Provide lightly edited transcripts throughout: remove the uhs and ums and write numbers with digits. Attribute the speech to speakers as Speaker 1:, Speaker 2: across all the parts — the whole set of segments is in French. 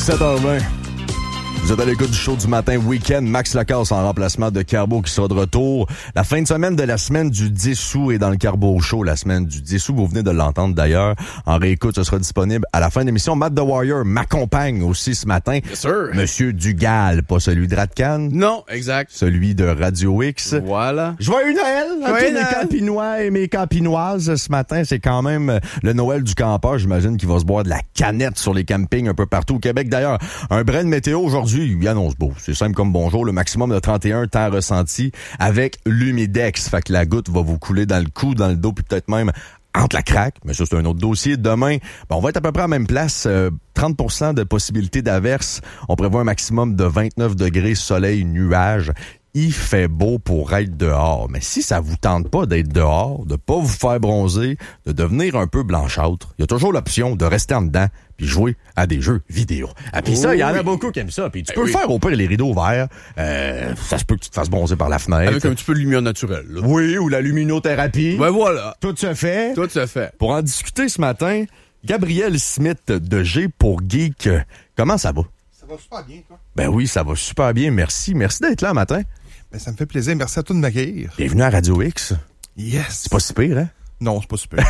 Speaker 1: 17h20. Vous êtes à l'écoute du show du matin week-end. Max Lacasse en remplacement de Carbo qui sera de retour. La fin de semaine de la semaine du 10 août est dans le Carbo Show. La semaine du 10 août, vous venez de l'entendre d'ailleurs. En réécoute, ce sera disponible à la fin de l'émission. Matt the Warrior m'accompagne aussi ce matin.
Speaker 2: Yes, sir.
Speaker 1: Monsieur Dugal, pas celui de Radcan.
Speaker 2: Non, exact.
Speaker 1: Celui de Radio X.
Speaker 2: Voilà.
Speaker 1: Joyeux Noël à tous
Speaker 2: Joyeux
Speaker 1: les
Speaker 2: Noël.
Speaker 1: Campinois et mes Campinoises. Ce matin, c'est quand même le Noël du campeur. J'imagine qu'il va se boire de la canette sur les campings un peu partout au Québec. D'ailleurs, un brin de météo aujourd'hui, il annonce beau. C'est simple comme bonjour. Le maximum de 31 temps ressenti avec l'humidex. Fait que la goutte va vous couler dans le cou, dans le dos, puis peut-être même entre la craque. Mais ça, c'est un autre dossier. Demain, on va être à peu près à la même place. 30% de possibilité d'averse. On prévoit un maximum de 29 degrés, soleil, nuages. Il fait beau pour être dehors. Mais si ça vous tente pas d'être dehors, de pas vous faire bronzer, de devenir un peu blanchâtre, il y a toujours l'option de rester en dedans puis jouer à des jeux vidéo. Ah, puis ça, il y en a beaucoup qui aiment ça. Puis tu peux le faire au pire les rideaux ouverts. Ça se peut que tu te fasses bronzer par la fenêtre.
Speaker 2: Avec un petit peu de lumière naturelle. Là.
Speaker 1: Oui, ou la luminothérapie.
Speaker 2: Ben voilà.
Speaker 1: Tout se fait.
Speaker 2: Tout se fait.
Speaker 1: Pour en discuter ce matin, Gabriel Smith de G pour Geek. Comment ça va?
Speaker 3: Ça va super bien, toi.
Speaker 1: Ben oui, ça va super bien. Merci. Merci d'être là matin.
Speaker 3: Ben, ça me fait plaisir. Merci à toi de m'accueillir.
Speaker 1: Bienvenue à Radio X.
Speaker 3: Yes.
Speaker 1: C'est pas si pire, hein?
Speaker 3: Non, c'est pas super.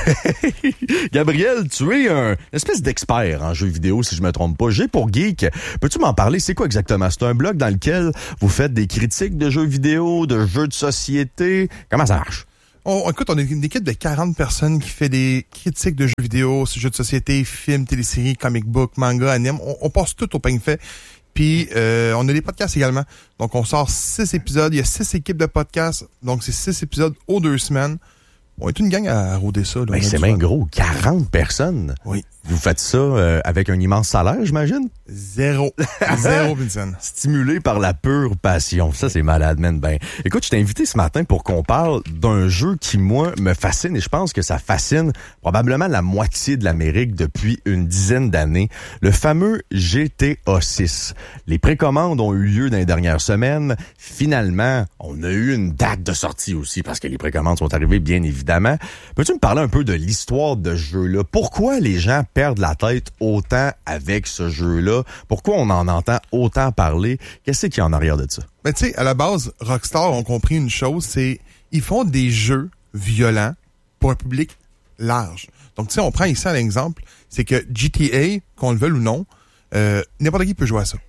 Speaker 1: Gabriel, tu es une espèce d'expert en jeux vidéo, si je me trompe pas. G pour Geek. Peux-tu m'en parler? C'est quoi exactement? C'est un blog dans lequel vous faites des critiques de jeux vidéo, de jeux de société. Comment ça marche?
Speaker 3: Écoute, on est une équipe de 40 personnes qui fait des critiques de jeux vidéo, jeux de société, films, téléséries, comic book, manga, anime. On passe tout au peigne fait. Puis, on a des podcasts également. Donc, on sort 6 épisodes. Il y a 6 équipes de podcasts. Donc, c'est 6 épisodes aux 2 semaines. On est une gang à rôder ça. Là.
Speaker 1: Ben, c'est bien gros. 40 personnes.
Speaker 3: Oui.
Speaker 1: Vous faites ça avec un immense salaire, j'imagine?
Speaker 3: Zéro, Vincent.
Speaker 1: Stimulé par la pure passion. Ça, c'est malade, man. Ben, écoute, je t'ai invité ce matin pour qu'on parle d'un jeu qui, moi, me fascine et je pense que ça fascine probablement la moitié de l'Amérique depuis une dizaine d'années. Le fameux GTA 6. Les précommandes ont eu lieu dans les dernières semaines. Finalement, on a eu une date de sortie aussi parce que les précommandes sont arrivées, bien évidemment. Peux-tu me parler un peu de l'histoire de ce jeu-là? Pourquoi les gens perdent la tête autant avec ce jeu-là? Pourquoi on en entend autant parler? Qu'est-ce qu'il y a en arrière de ça?
Speaker 3: Ben, tu sais, à la base, Rockstar ont compris une chose, c'est ils font des jeux violents pour un public large. Donc, tu sais, on prend ici un exemple, c'est que GTA, qu'on le veuille ou non, n'importe qui peut jouer à ça.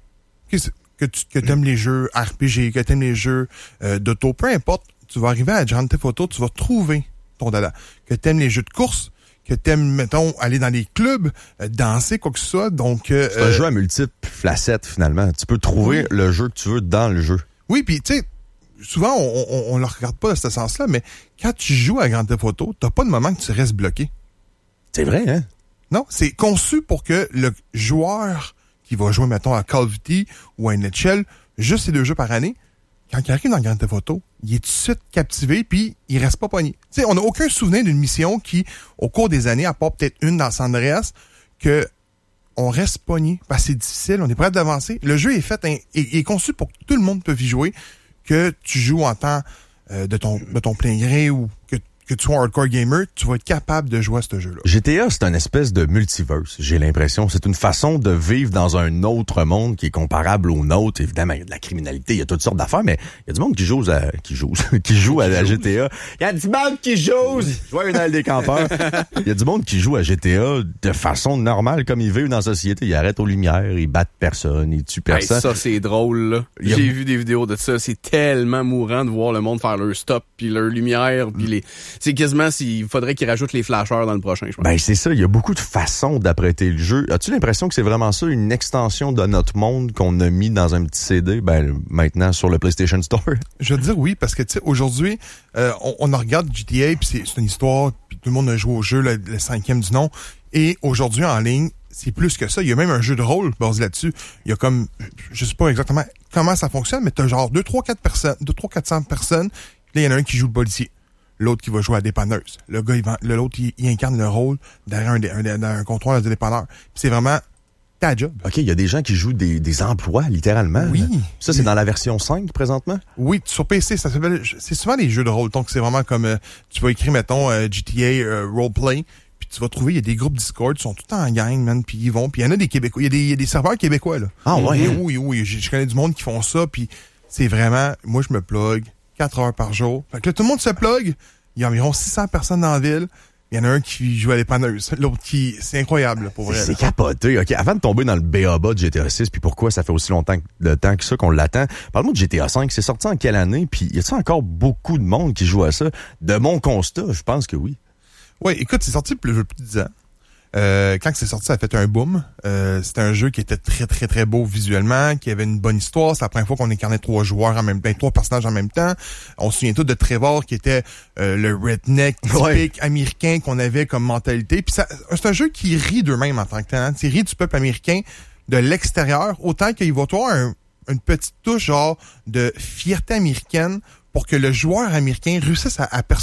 Speaker 3: Que t'aimes les jeux RPG, que t'aimes les jeux d'auto, peu importe, tu vas arriver à Grand Theft Auto, tu vas trouver ton dada. Que t'aimes les jeux de course, que t'aimes, mettons, aller dans les clubs, danser, quoi que ce soit. Donc,
Speaker 1: c'est un jeu à multiples facettes, finalement. Tu peux trouver le jeu que tu veux dans le jeu.
Speaker 3: Oui, puis tu sais, souvent, on le regarde pas dans ce sens-là, mais quand tu joues à Grand Theft Auto, t'as pas de moment que tu restes bloqué.
Speaker 1: C'est vrai, hein?
Speaker 3: Non, c'est conçu pour que le joueur qui va jouer, mettons, à Call of Duty ou à NHL, juste ces 2 jeux par année, quand il arrive dans Grand Theft Auto, il est tout de suite captivé, puis il reste pas pogné. Tu sais, on n'a aucun souvenir d'une mission qui, au cours des années, à part peut-être une dans San Andreas, que on reste pogné, parce que c'est difficile, on est prêt d'avancer. Le jeu est fait, est conçu pour que tout le monde peut y jouer, que tu joues en temps de ton plein gré ou que tu sois un hardcore gamer, tu vas être capable de jouer à ce jeu-là.
Speaker 1: GTA, c'est une espèce de multiverse, j'ai l'impression. C'est une façon de vivre dans un autre monde qui est comparable au nôtre. Évidemment, il y a de la criminalité, il y a toutes sortes d'affaires, mais il y a du monde qui joue à la GTA. Il y a du monde qui joue! Joyeux Noël des campeurs. Il y a du monde qui joue à GTA de façon normale, comme ils vivent dans la société. Ils arrêtent aux lumières, ils battent personne, ils tuent personne.
Speaker 2: Hey, ça, c'est drôle, là. J'ai vu des vidéos de ça. C'est tellement mourant de voir le monde faire leur stop, puis leur lumière, puis les... C'est quasiment s'il faudrait qu'ils rajoutent les flasheurs dans le prochain, je pense.
Speaker 1: Ben, c'est ça. Il y a beaucoup de façons d'apprêter le jeu. As-tu l'impression que c'est vraiment ça, une extension de notre monde qu'on a mis dans un petit CD, maintenant sur le PlayStation Store? Je
Speaker 3: veux dire oui, parce que, tu sais, aujourd'hui, on regarde GTA, puis c'est une histoire, puis tout le monde a joué au jeu, le 5e du nom. Et aujourd'hui, en ligne, c'est plus que ça. Il y a même un jeu de rôle basé là-dessus. Il y a comme, je sais pas exactement comment ça fonctionne, mais t'as genre 400 personnes. Là, il y en a un qui joue le policier. L'autre qui va jouer à la dépanneuse. Le gars, l'autre, il incarne le rôle derrière un comptoir de dépanneur. Puis c'est vraiment ta job.
Speaker 1: OK, il y a des gens qui jouent des emplois, littéralement.
Speaker 3: Oui.
Speaker 1: Ça, c'est dans la version 5, présentement?
Speaker 3: Oui, sur PC, ça s'appelle... C'est souvent des jeux de rôle. Donc, c'est vraiment comme... tu vas écrire, mettons, GTA Roleplay, puis tu vas trouver, il y a des groupes Discord, ils sont tout en gang, man, puis ils vont, puis il y en a des Québécois, il y a des serveurs québécois, là.
Speaker 1: Ah ouais?
Speaker 3: Oui, je connais du monde qui font ça, puis c'est vraiment, moi je me plug 4 heures par jour. Fait que là, tout le monde se plug, il y a environ 600 personnes dans la ville. Il y en a un qui joue à l'épanneuse, l'autre qui... C'est incroyable, là, pour vrai.
Speaker 1: C'est capoté. OK, avant de tomber dans le B.A.B.A. de GTA 6, puis pourquoi ça fait aussi longtemps que ça qu'on l'attend, parle-moi de GTA 5. C'est sorti en quelle année? Puis y a-t-il encore beaucoup de monde qui joue à ça? De mon constat, je pense que oui.
Speaker 3: Oui, écoute, c'est sorti plus de 10 ans. Quand c'est sorti, ça a fait un boom. C'était un jeu qui était très, très, très beau visuellement, qui avait une bonne histoire. C'est la première fois qu'on incarnait 3 joueurs en même temps, 3 personnages en même temps. On se souvient tous de Trevor, qui était le redneck typique américain qu'on avait comme mentalité. Puis c'est un jeu qui rit d'eux-mêmes en tant que tel. Il rit du peuple américain de l'extérieur, autant qu'il va avoir une petite touche genre de fierté américaine pour que le joueur américain réussisse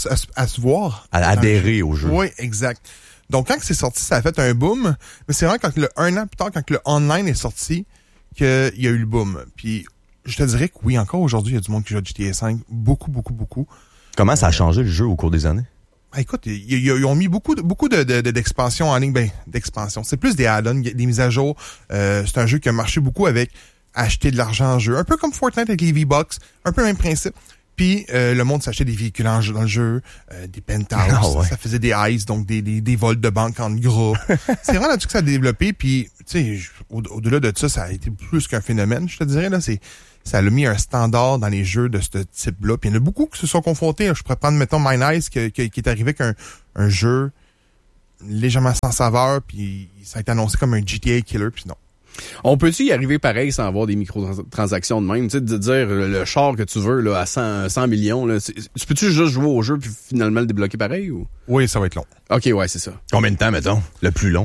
Speaker 3: à se voir.
Speaker 1: À adhérer au jeu.
Speaker 3: Oui, exact. Donc, quand c'est sorti, ça a fait un boom. Mais c'est vraiment un an plus tard, quand le online est sorti, qu'il y a eu le boom. Puis, je te dirais que oui, encore aujourd'hui, il y a du monde qui joue à GTA 5. Beaucoup, beaucoup, beaucoup.
Speaker 1: Comment ça a changé le jeu au cours des années?
Speaker 3: Écoute, ils ont mis beaucoup d'expansions en ligne. D'expansion. C'est plus des add-ons, des mises à jour. C'est un jeu qui a marché beaucoup avec acheter de l'argent en jeu. Un peu comme Fortnite avec les V-Bucks. Un peu le même principe. Puis le monde s'achetait des véhicules dans le jeu, des penthouses, ça faisait des heists, donc des vols de banque en groupe. C'est vraiment là-dessus que ça a développé, puis tu sais, au-delà de ça, ça a été plus qu'un phénomène, je te dirais, là, ça a mis un standard dans les jeux de ce type-là. Puis il y en a beaucoup qui se sont confrontés. Je pourrais prendre, mettons, Mine Ice, qui est arrivé avec un jeu légèrement sans saveur, puis ça a été annoncé comme un GTA killer, puis non.
Speaker 2: On peut-tu y arriver pareil sans avoir des microtransactions de même? Tu sais, de dire le char que tu veux là, à 100 millions, là, tu peux-tu juste jouer au jeu puis finalement le débloquer pareil? Ou?
Speaker 3: Oui, ça va être long.
Speaker 2: OK, ouais, c'est ça.
Speaker 1: Combien de temps, mettons? Le plus long?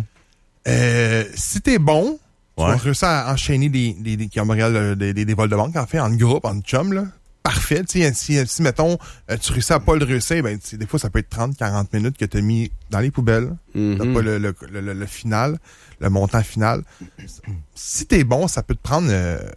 Speaker 3: Si t'es bon, tu vas réussir à enchaîner des vols de banque, en fait, en groupe, en chum, là. Parfait. Si mettons, tu réussis à pas le réussir, ben, des fois, ça peut être 30-40 minutes que t'as mis dans les poubelles. T'as pas le final, le montant final. Si t'es bon, ça peut te prendre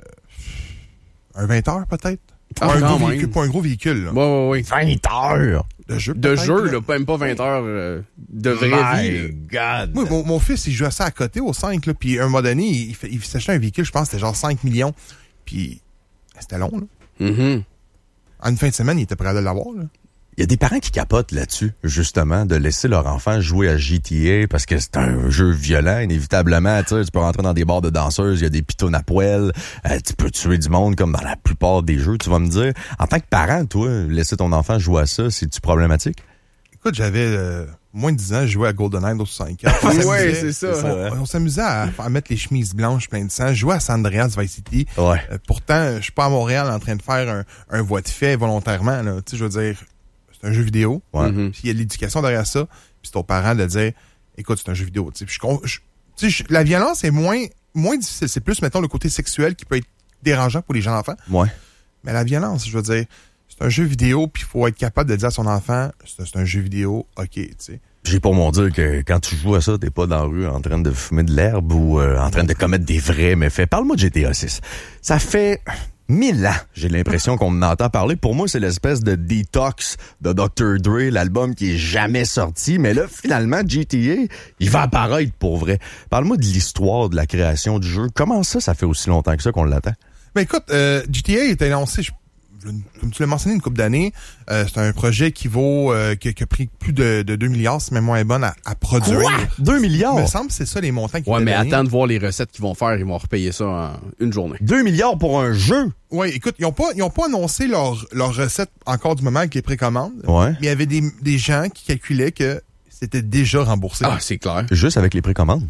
Speaker 3: un 20 heures, peut-être. Pour un gros véhicule, là.
Speaker 2: Oui.
Speaker 1: 20 heures!
Speaker 3: De jeu,
Speaker 2: là, même pas 20 heures de vraie vie.
Speaker 1: God!
Speaker 3: Moi, mon fils, il jouait ça à côté au 5, là, puis à un moment donné, il s'achetait un véhicule, je pense que c'était genre 5 millions. Puis c'était long, là.
Speaker 2: Mm-hmm.
Speaker 3: En une fin de semaine, il était prêt à l'avoir, là.
Speaker 1: Il y a des parents qui capotent là-dessus, justement, de laisser leur enfant jouer à GTA parce que c'est un jeu violent, inévitablement. Tu peux rentrer dans des bars de danseuses, il y a des pitounes à poêle, tu peux tuer du monde comme dans la plupart des jeux. Tu vas me dire, en tant que parent, toi, laisser ton enfant jouer à ça, c'est-tu problématique?
Speaker 3: Écoute, j'avais moins de 10 ans, je jouais à GoldenEye au 64.
Speaker 2: Oui, c'est ça.
Speaker 3: On s'amusait à mettre les chemises blanches plein de sang. Je jouais à San Andreas Vice City.
Speaker 1: Ouais.
Speaker 3: Pourtant, je suis pas à Montréal en train de faire un voie de fait volontairement. Tu sais, je veux dire, c'est un jeu vidéo.
Speaker 1: Ouais.
Speaker 3: Puis il y a de l'éducation derrière ça. Puis c'est aux parents de dire, écoute, c'est un jeu vidéo. Tu sais, la violence est moins difficile. C'est plus, mettons, le côté sexuel qui peut être dérangeant pour les jeunes enfants.
Speaker 1: Ouais.
Speaker 3: Mais la violence, je veux dire, c'est un jeu vidéo, puis il faut être capable de dire à son enfant, c'est un jeu vidéo, OK, tu sais.
Speaker 1: J'ai pour mon dire que quand tu joues à ça, t'es pas dans la rue en train de fumer de l'herbe ou en train de commettre des vrais méfaits. Parle-moi de GTA 6. Ça fait 1000 ans, j'ai l'impression qu'on en entend parler. Pour moi, c'est l'espèce de Detox de Dr. Dre, l'album qui est jamais sorti. Mais là, finalement, GTA, il va apparaître pour vrai. Parle-moi de l'histoire de la création du jeu. Comment ça fait aussi longtemps que ça qu'on l'attend?
Speaker 3: Ben écoute, GTA est annoncé, comme tu l'as mentionné, une couple d'années. C'est un projet qui vaut qui a pris plus de 2 milliards, si même moins bonne, à produire.
Speaker 1: Quoi? 2 milliards?
Speaker 3: Il me semble que c'est ça les montants qui
Speaker 2: Ouais, mais attends de voir les recettes qu'ils vont faire. Ils vont repayer ça en une journée.
Speaker 1: 2 milliards pour un jeu?
Speaker 3: Oui, écoute, ils ont pas annoncé leur recette encore du moment avec les précommandes.
Speaker 1: Ouais.
Speaker 3: Mais il y avait des gens qui calculaient que c'était déjà remboursé.
Speaker 2: Ah, c'est clair.
Speaker 1: Juste avec les précommandes?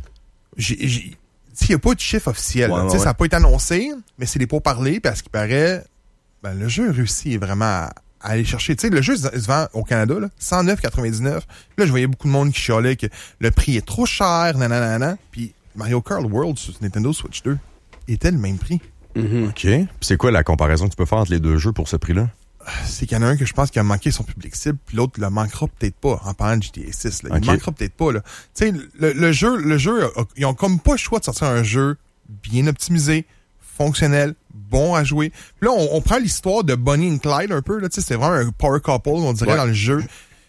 Speaker 3: Il n'y a pas de chiffre officiel.
Speaker 1: Ouais.
Speaker 3: Ça n'a pas été annoncé, mais c'est des pourparlers, parce qu'il paraît, le jeu réussit vraiment à aller chercher. Tu sais, le jeu se vend au Canada, là, 109,99. Là, je voyais beaucoup de monde qui chialait que le prix est trop cher, nanana. Puis Mario Kart World sur Nintendo Switch 2 était le même prix.
Speaker 2: Mm-hmm.
Speaker 1: OK. Puis c'est quoi la comparaison que tu peux faire entre les deux jeux pour ce prix-là?
Speaker 3: C'est qu'il y en a un que je pense qui a manqué son public cible, puis l'autre le manquera peut-être pas, en parlant de GTA 6. Là. Il manquera peut-être pas. Là. Tu sais, le jeu, ils ont comme pas le choix de sortir un jeu bien optimisé, fonctionnel, bon à jouer. Puis là, on prend l'histoire de Bonnie and Clyde un peu. Là, c'est vraiment un power couple, on dirait, dans le jeu.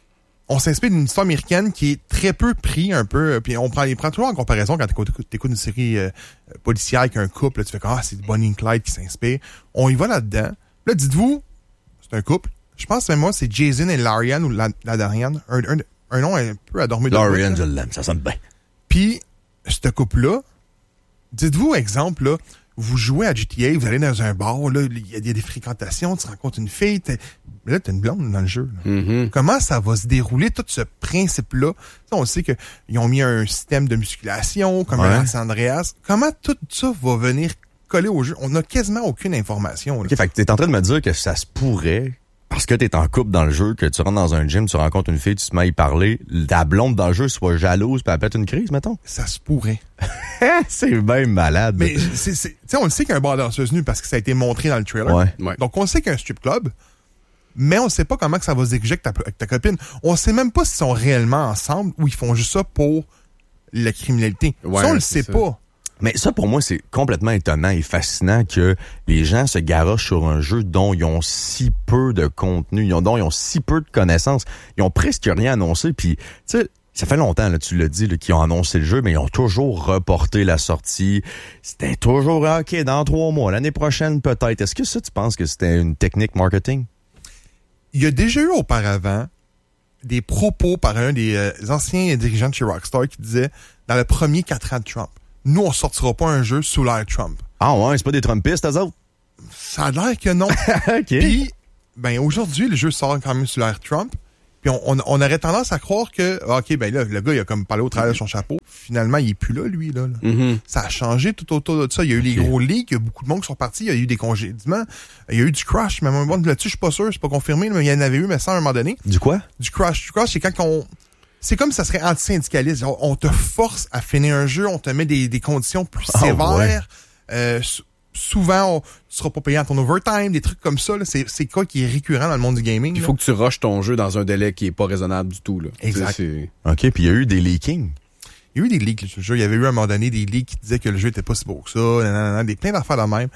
Speaker 3: on s'inspire d'une histoire américaine qui est très peu pris un peu, puis on prend toujours en comparaison quand t'écoutes une série policière avec un couple, là, tu fais comme c'est Bonnie et Clyde qui s'inspire. On y va là-dedans. Là, dites-vous, c'est un couple. Je pense même moi, c'est Jason et Larian ou Ladarian. Un nom un peu adormé de
Speaker 1: Larian, je l'aime, ça sonne bien.
Speaker 3: Puis, ce couple-là, dites-vous, exemple, là, vous jouez à GTA, vous allez dans un bar, là, il y a des fréquentations, tu rencontres une fille, mais là, t'as une blonde dans le jeu. Comment ça va se dérouler, tout ce principe-là? T'sais, on sait qu'ils ont mis un système de musculation, comme un San Andreas. Comment tout ça va venir coller au jeu? On n'a quasiment aucune information. Là.
Speaker 1: OK, fait que t'es en train de me dire que ça se pourrait, parce que t'es en couple dans le jeu, que tu rentres dans un gym, tu rencontres une fille, tu te mets à y parler, ta blonde dans le jeu soit jalouse puis elle pète une crise, mettons?
Speaker 3: Ça se pourrait.
Speaker 1: C'est bien malade.
Speaker 3: Mais on le sait qu'il y a un bar danseuse nue parce que ça a été montré dans le trailer.
Speaker 1: Ouais.
Speaker 3: Donc, on sait qu'il y a un strip club, mais on ne sait pas comment que ça va se diriger avec ta copine. On ne sait même pas s'ils sont réellement ensemble ou ils font juste ça pour la criminalité.
Speaker 2: Ouais,
Speaker 3: ça, on le sait pas.
Speaker 1: Mais ça, pour moi, c'est complètement étonnant et fascinant que les gens se garochent sur un jeu dont ils ont si peu de contenu, dont ils ont si peu de connaissances. Ils ont presque rien annoncé. Puis, tu sais, ça fait longtemps, là, tu l'as dit, là, qu'ils ont annoncé le jeu, mais ils ont toujours reporté la sortie. C'était toujours, OK, dans 3 mois, l'année prochaine peut-être. Est-ce que ça, tu penses que c'était une technique marketing?
Speaker 3: Il y a déjà eu auparavant des propos par un des anciens dirigeants de chez Rockstar qui disait, dans le premier 4 ans de Trump, nous, on sortira pas un jeu sous l'ère Trump.
Speaker 1: Ah ouais, c'est pas des Trumpistes, eux autres?
Speaker 3: Ça a l'air que non.
Speaker 1: OK.
Speaker 3: Puis, aujourd'hui, le jeu sort quand même sous l'ère Trump. Puis on aurait tendance à croire que, OK, ben là, le gars, il a comme parlé au travers de son chapeau. Finalement, il est plus là, lui, là. Ça a changé tout autour de ça. Il y a eu les gros leaks, il y a beaucoup de monde qui sont partis, il y a eu des congédiements, il y a eu du crash. Mais à un moment là-dessus, je suis pas sûr, c'est pas confirmé, mais il y en avait eu, mais ça, à un moment donné.
Speaker 1: Du quoi?
Speaker 3: Du crash. Du crash, c'est quand c'est comme si ça serait antisyndicaliste. On te force à finir un jeu, on te met des conditions plus sévères. Ouais. Souvent, tu seras pas payé en ton overtime, des trucs comme ça. Là. C'est quoi qui est récurrent dans le monde du gaming.
Speaker 2: Il faut que tu rushes ton jeu dans un délai qui est pas raisonnable du tout. Là.
Speaker 3: Exact.
Speaker 1: OK, puis il y a eu des leakings.
Speaker 3: Il y a eu des leaks, le jeu. Il y avait eu à un moment donné des leaks qui disaient que le jeu était pas si beau que ça, plein d'affaires de même.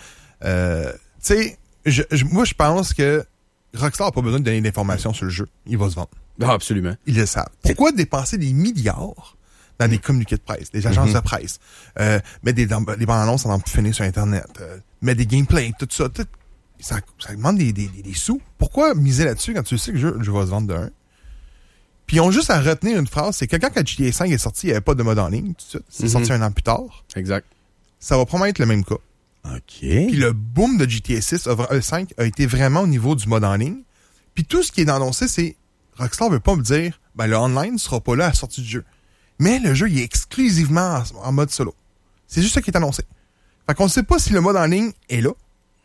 Speaker 3: Tu sais, moi, je pense que Rockstar n'a pas besoin de donner d'informations sur le jeu. Il va se vendre.
Speaker 2: Ah, absolument.
Speaker 3: Ils le savent. Pourquoi dépenser des milliards dans des communiqués de presse, des agences de presse, mettre des bandes annonces en finir sur Internet, mettre des gameplays, tout ça, ça demande des sous. Pourquoi miser là-dessus quand tu sais que le jeu va se vendre de un? Puis ils ont juste à retenir une phrase, c'est que quand GTA 5 est sorti, il n'y avait pas de mode en ligne, tout ça. C'est sorti un an plus tard.
Speaker 2: Exact.
Speaker 3: Ça va probablement être le même cas.
Speaker 1: OK.
Speaker 3: Puis le boom de GTA 5 a été vraiment au niveau du mode en ligne. Puis tout ce qui est annoncé, c'est Rockstar veut pas me dire, ben le online sera pas là à la sortie du jeu. Mais le jeu, il est exclusivement en mode solo. C'est juste ça qui est annoncé. Fait qu'on sait pas si le mode en ligne est là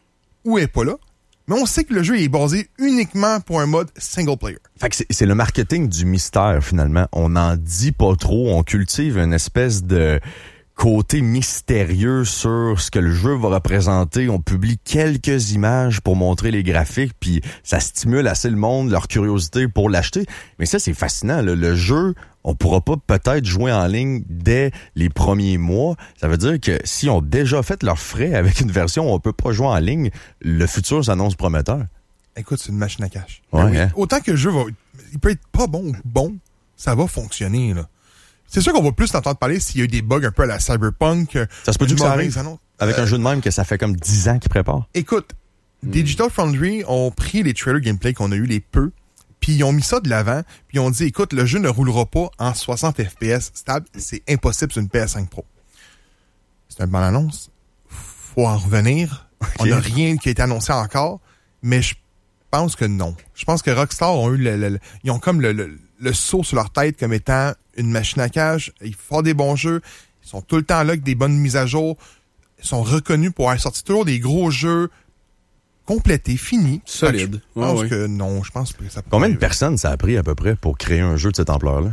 Speaker 3: ou est pas là, mais on sait que le jeu est basé uniquement pour un mode single player.
Speaker 1: Fait que c'est le marketing du mystère, finalement. On n'en dit pas trop, on cultive une espèce de côté mystérieux sur ce que le jeu va représenter. On publie quelques images pour montrer les graphiques, puis ça stimule assez le monde, leur curiosité pour l'acheter. Mais ça, c'est fascinant. Là. Le jeu, on pourra pas peut-être jouer en ligne dès les premiers mois. Ça veut dire que si on a déjà fait leurs frais avec une version où on peut pas jouer en ligne, le futur s'annonce prometteur.
Speaker 3: Écoute, c'est une machine à cash.
Speaker 1: Ouais, oui.
Speaker 3: Autant que le jeu il peut être pas bon ou bon, ça va fonctionner, là. C'est sûr qu'on va plus t'entendre parler s'il y a eu des bugs un peu à la Cyberpunk.
Speaker 1: Ça se peut-tu que ça arrive avec un jeu de même que ça fait comme 10 ans qu'ils préparent?
Speaker 3: Écoute, Digital Foundry ont pris les trailers gameplay qu'on a eu, les peu, puis ils ont mis ça de l'avant, puis ils ont dit, écoute, le jeu ne roulera pas en 60 FPS stable, c'est impossible sur une PS5 Pro. C'est une bonne annonce. Faut en revenir. Okay. On n'a rien qui a été annoncé encore, mais je pense que non. Je pense que Rockstar ont eu ils ont comme le saut sur leur tête comme étant une machine à cash. Ils font des bons jeux. Ils sont tout le temps là avec des bonnes mises à jour. Ils sont reconnus pour avoir sorti toujours des gros jeux complétés, finis.
Speaker 2: Solide.
Speaker 3: Je pense que non. Je pense que ça peut
Speaker 1: Combien de personnes ça a pris à peu près pour créer un jeu de cette ampleur-là?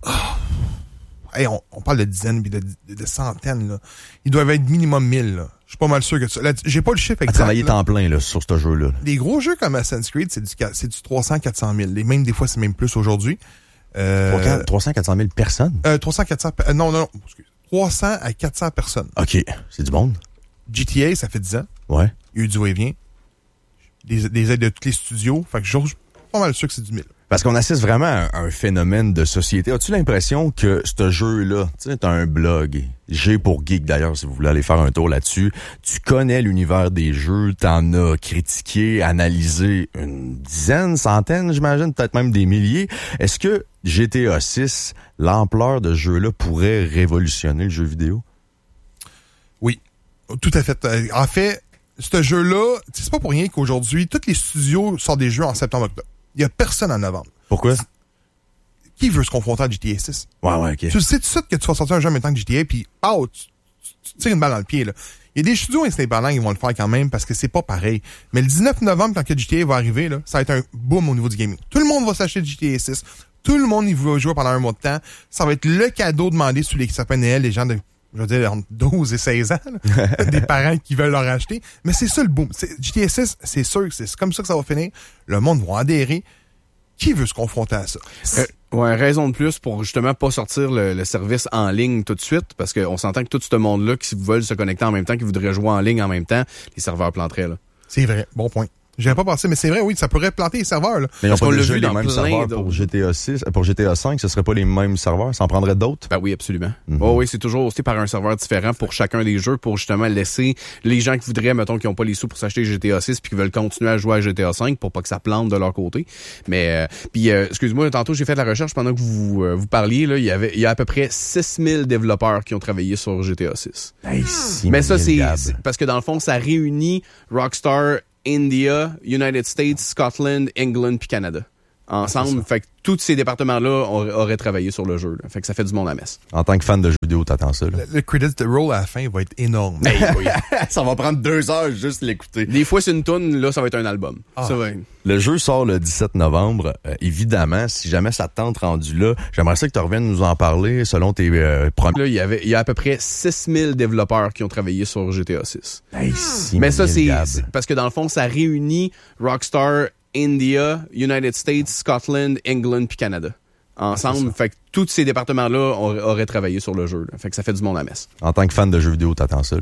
Speaker 3: Hey, on parle de dizaines puis de centaines. Là. Ils doivent être minimum 1000. Là. Je suis pas mal sûr que ça. Là, j'ai pas le chiffre exact.
Speaker 1: Travailler temps plein là, sur ce jeu-là.
Speaker 3: Des gros jeux comme Assassin's Creed, c'est du 300-400 000. Et même des fois, c'est même plus aujourd'hui.
Speaker 1: 300-400 000 personnes?
Speaker 3: 300-400... Non. Excuse. 300 à 400 personnes.
Speaker 1: OK. C'est du monde.
Speaker 3: GTA, ça fait 10 ans.
Speaker 1: Ouais.
Speaker 3: Il y a eu du va-et-vient. Des aides de tous les studios. Fait que je suis pas mal sûr que c'est du 1000.
Speaker 1: Parce qu'on assiste vraiment à un phénomène de société. As-tu l'impression que ce jeu-là, tu sais, t'as un blog, G pour Geek d'ailleurs, si vous voulez aller faire un tour là-dessus, tu connais l'univers des jeux, t'en as critiqué, analysé une dizaine, centaine, j'imagine, peut-être même des milliers. Est-ce que GTA 6, l'ampleur de ce jeu-là pourrait révolutionner le jeu vidéo?
Speaker 3: Oui, tout à fait. En fait, ce jeu-là, c'est pas pour rien qu'aujourd'hui, tous les studios sortent des jeux en septembre-octobre. Il y a personne en novembre.
Speaker 1: Pourquoi?
Speaker 3: Qui veut se confronter à GTA 6?
Speaker 1: Ouais, OK.
Speaker 3: Tu sais tout de suite que tu vas sortir un jeu en même temps que GTA, puis tu tires une balle dans le pied, là. Il y a des studios indépendants qui vont le faire quand même parce que c'est pas pareil. Mais le 19 novembre, quand que GTA va arriver, là, ça va être un boom au niveau du gaming. Tout le monde va s'acheter GTA 6. Tout le monde y va jouer pendant un mois de temps. Ça va être le cadeau demandé sur les sapins de Noël, les gens de, je veux dire, entre 12 et 16 ans, là. Des parents qui veulent leur acheter. Mais c'est ça le boom. GTA 6, c'est sûr que c'est comme ça que ça va finir. Le monde va adhérer. Qui veut se confronter à ça?
Speaker 2: Ouais, raison de plus pour justement pas sortir le service en ligne tout de suite, parce qu'on s'entend que tout ce monde-là qui veulent se connecter en même temps, qui voudraient jouer en ligne en même temps, les serveurs planteraient, là.
Speaker 3: C'est vrai, bon point. J'avais pas pensé, mais c'est vrai, oui, ça pourrait planter les serveurs, là.
Speaker 1: Mais ils n'ont pas
Speaker 2: l'a
Speaker 1: déjà
Speaker 2: vu
Speaker 1: les
Speaker 2: dans
Speaker 1: mêmes
Speaker 2: plein
Speaker 1: serveurs
Speaker 2: d'autres.
Speaker 1: pour GTA 6, pour GTA 5, ce serait pas les mêmes serveurs? Ça en prendrait d'autres?
Speaker 2: Ben oui, absolument. Oh oui, c'est toujours hosté par un serveur différent pour chacun des jeux, pour justement laisser les gens qui voudraient, mettons, qui n'ont pas les sous pour s'acheter GTA 6 puis qui veulent continuer à jouer à GTA 5 pour pas que ça plante de leur côté. Mais, excuse-moi, tantôt, j'ai fait de la recherche pendant que vous parliez, là, il y a à peu près 6000 développeurs qui ont travaillé sur GTA 6.
Speaker 1: Hey,
Speaker 2: Mais ça, c'est parce que dans le fond, ça réunit Rockstar, India, United States, Scotland, England puis Canada. Ensemble, fait que tous ces départements-là auraient travaillé sur le jeu. Là. Fait que ça fait du monde à messe.
Speaker 1: En tant que fan de jeux vidéo, t'attends ça, là.
Speaker 3: Le credit roll à la fin va être énorme.
Speaker 2: Hey, oui.
Speaker 1: Ça va prendre 2 heures juste l'écouter.
Speaker 2: Des fois, c'est une toune, là, ça va être un album. Ça va être...
Speaker 1: Le jeu sort le 17 novembre. Évidemment, si jamais ça te tente rendu là, j'aimerais ça que tu reviennes nous en parler selon tes premiers.
Speaker 2: Là, il y a à peu près 6000 développeurs qui ont travaillé sur GTA 6.
Speaker 1: Hey,
Speaker 2: Mais ça, c'est parce que dans le fond, ça réunit Rockstar, India, United States, Scotland, England puis Canada. Ensemble, fait que tous ces départements-là auraient travaillé sur le jeu. Là. Fait que ça fait du monde à messe.
Speaker 1: En tant que fan de jeux vidéo, t'attends ça, là.